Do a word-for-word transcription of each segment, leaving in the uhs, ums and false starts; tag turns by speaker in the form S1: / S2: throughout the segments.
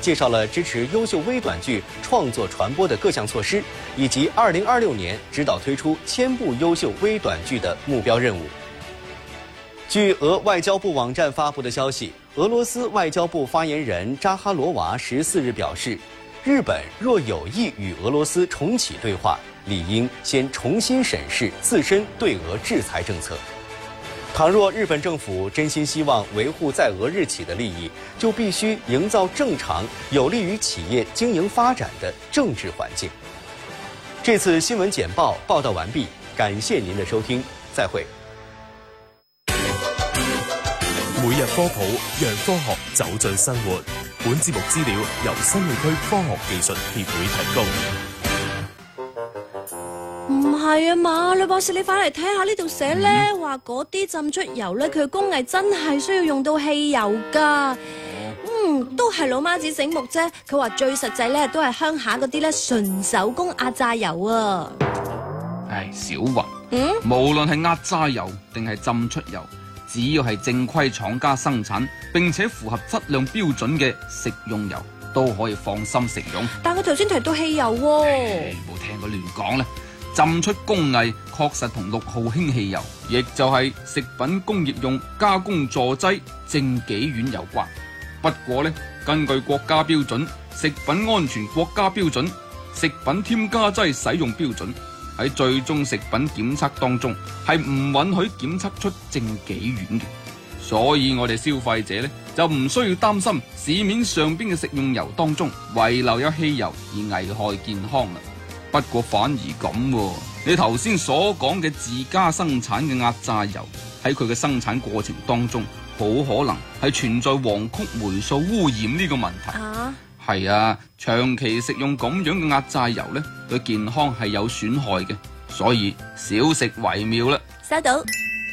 S1: 介绍了支持优秀微短剧创作传播的各项措施，以及二零二六年指导推出千部优秀微短剧的目标任务。据俄外交部网站发布的消息，俄罗斯外交部发言人扎哈罗娃十四日表示，日本若有意与俄罗斯重启对话，理应先重新审视自身对俄制裁政策。倘若日本政府真心希望维护在俄日企的利益，就必须营造正常、有利于企业经营发展的政治环境。这次新闻简报报道完毕，感谢您的收听，再会。
S2: 每日科普，讓科學走進生活。本節目資料由新澳區科學技術協會提供。
S3: 唔係啊嘛，呂博士，你快嚟睇下呢度寫咧，話嗰啲浸出油咧，佢嘅工藝真係需要用到汽油噶。嗯，都係老媽子醒目啫。佢話最實際咧，都係鄉下嗰啲咧純手工壓榨油啊。
S4: 唉，小雲，
S3: 嗯，
S4: 無論係壓榨油定係浸出油，只要係正規廠家生產並且符合質量標準嘅食用油，都可以放心食用。
S3: 但佢頭先提到汽油喎，
S4: 冇聽佢亂講咧。浸出工藝確實同六號氫汽油，亦就係食品工業用加工助劑正己烷有關。不過呢，根據國家標準、食品安全國家標準、食品添加劑使用標準，喺最終食品檢測當中係唔允許檢測出正己烷嘅。所以我哋消費者呢，就唔需要擔心市面上邊嘅食用油當中遺留有汽油而危害健康啦。不過反而咁，你頭先所講嘅自家生產嘅壓榨油喺佢嘅生產過程當中，好可能係存在黃曲霉素污染呢個問題。
S3: 啊，
S4: 係啊，長期食用咁樣嘅壓榨油呢，對健康係有損害嘅，所以少食為妙啦。
S3: 收到。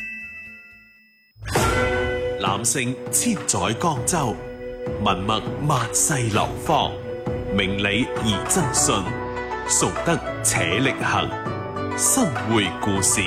S2: 男性千載江州，文墨萬世流芳，明理而真信，崇德且力行。新會故事，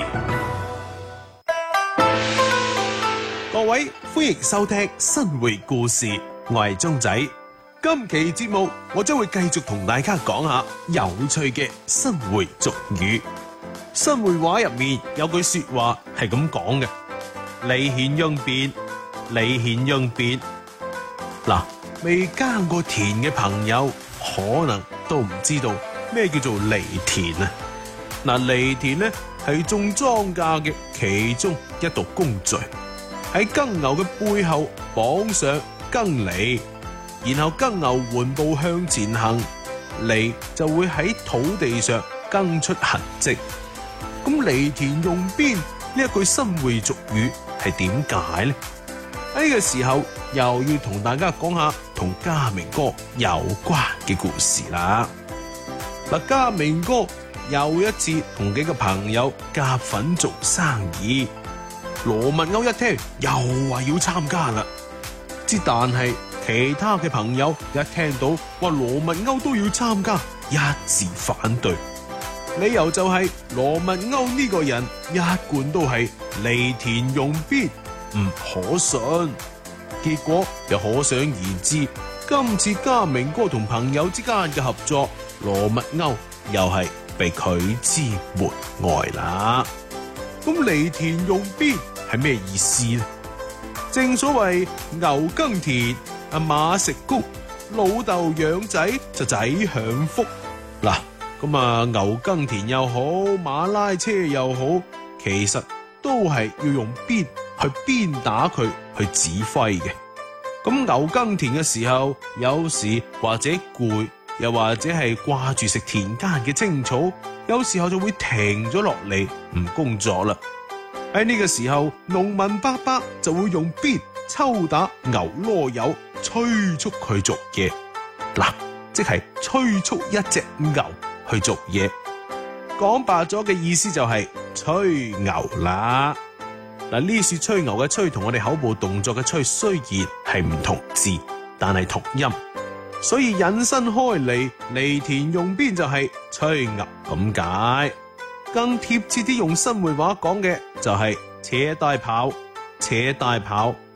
S2: 各位歡迎收聽新會故事，我係鐘仔。今期節目我將會繼續同大家講下有趣嘅新會俗語。新會話入面有句說話係咁講嘅：離田用變，離田用變。嗱，未耕過田嘅朋友可能都唔知道咩叫做犁田啊！嗱，犁田呢係種莊稼嘅其中一道工序，喺耕牛嘅背後綁上耕犁，然後耕牛緩步向前行，犁就會喺土地上耕出痕跡。咁犁田用邊呢一句新會俗語係點解呢？喺呢個時候又要同大家講下同家明哥有關嘅故事啦。嗱，家明哥又一次同幾個朋友夾份做生意，羅密歐一聽又話要參加啦。之但係其他嘅朋友一聽到話羅密歐都要參加，一致反對。理由就係羅密歐呢個人一貫都係犁田用邊，唔可信。結果又可想而知，今次家明哥同朋友之間嘅合作，羅密歐又係被拒之門外啦。咁犁田用邊係咩意思呢？正所謂牛耕田，阿馬食穀，老豆養仔就仔享福。嗱，咁啊牛耕田又好，馬拉車又好，其實都係要用鞭去鞭打佢去指揮嘅。咁牛耕田嘅時候，有時或者攰，又或者係掛住食田間嘅青草，有時候就會停咗落嚟唔工作啦。喺呢個時候，農民伯伯就會用鞭抽打牛囉柚，催促佢做嘢。嗱，即係催促一隻牛去做嘢。講白咗嘅意思就係吹牛啦。嗱，呢處吹牛嘅吹同我哋口部動作嘅吹雖然係唔同字，但係同音，所以引申開嚟，犁田用鞭就係吹牛咁解。更貼切啲用新會話講嘅就係扯大炮，扯大炮。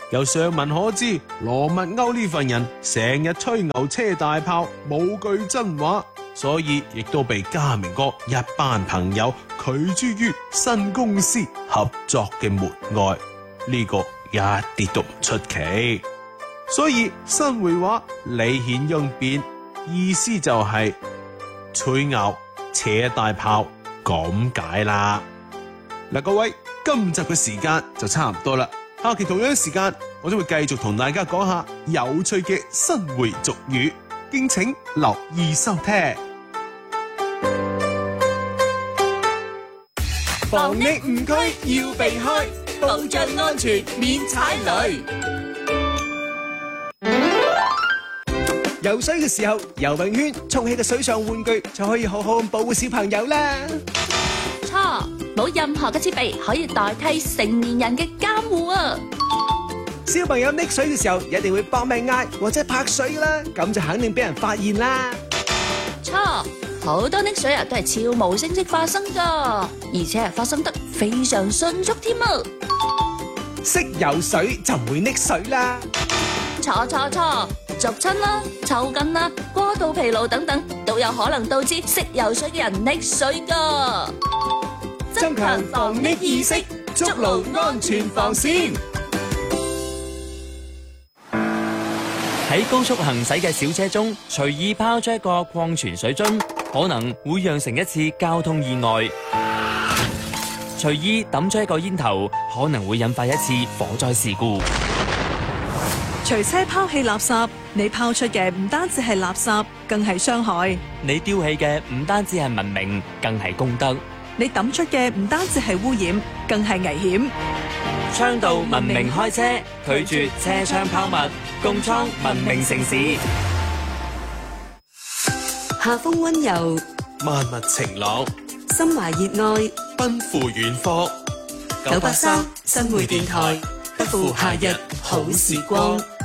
S2: 由上文可知，羅密歐呢份人成日吹牛車大炮，冇句真話，所以亦都被嘉明哥一班朋友拒諸於新公司合作嘅門外。呢、這個一啲都唔出奇。所以新會話李顯應變，意思就係吹牛扯大炮咁解啦。嗱，各位，今集嘅時間就差唔多啦。下期同樣時間，我都會繼續同大家講下有趣嘅新會俗語，敬請留意收聽。
S5: 防疫誤區要避開，保障安全免踩雷。游水嘅時候，游泳圈充氣嘅水上玩具就可以好好保護小朋友啦。
S6: 錯，冇任何嘅設備可以代替成年人嘅監護啊！
S5: 小朋友溺水嘅時候，一定會搏命嗌或者拍水啦，咁就肯定俾人發現啦。
S6: 錯，好多溺水啊都係悄無聲息發生噶，而且係發生得非常迅速添啊！
S5: 識游水就唔會溺水啦。
S6: 錯錯錯，逐親啦、抽筋啦、過度疲勞等等，都有可能導致識游水嘅人溺水噶。
S5: 增強防溺意識，築牢安全防線。
S7: 喺高速行駛嘅小車中，隨意拋出一個礦泉水樽，可能會釀成一次交通意外；隨意抌出一個煙頭，可能會引發一次火災事故。
S8: 隨車拋棄垃圾，你拋出嘅唔單止係垃圾，更係傷害；
S7: 你丟棄嘅唔單止係文明，更係公德；
S8: 你抌出嘅唔單止係污染，更係危險。
S7: 倡導文明開車，拒絕車窗拋物，共創文明城市。
S9: 夏風溫柔，
S2: 萬物晴朗，
S9: 心懷熱愛，
S2: 奔赴遠方。
S9: 九八三新會電台，不負夏日好時光。